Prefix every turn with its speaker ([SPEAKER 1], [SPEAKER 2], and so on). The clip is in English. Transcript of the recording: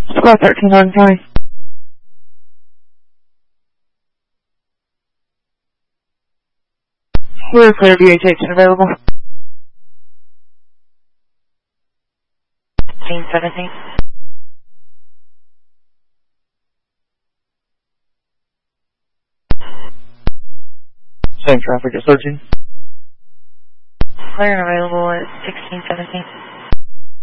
[SPEAKER 1] Squad 13 on County. We're clear DHH available.
[SPEAKER 2] 17.
[SPEAKER 1] Same traffic at 13.
[SPEAKER 2] Clear and available at 1617.